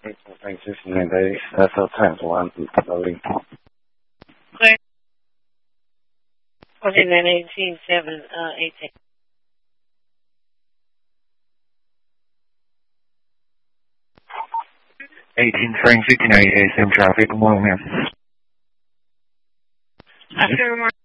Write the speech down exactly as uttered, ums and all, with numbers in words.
Frank sixty-nine days, S L times one, loading. Clear. forty-nine eighteen, seven, uh, eighteen. eighteen Frank sixty-nine, A S M traffic, good morning, ma'am. After